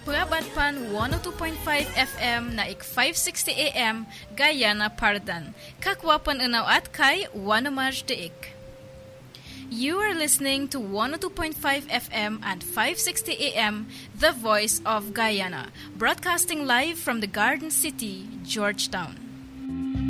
Pangabat pan 102.5 FM na ik 560 AM Guyana Pardan. Kakwapan unaw at kay Wanamaj Deik. You are listening to 102.5 FM and 560 AM, The Voice of Guyana, broadcasting live from the Garden City, Georgetown.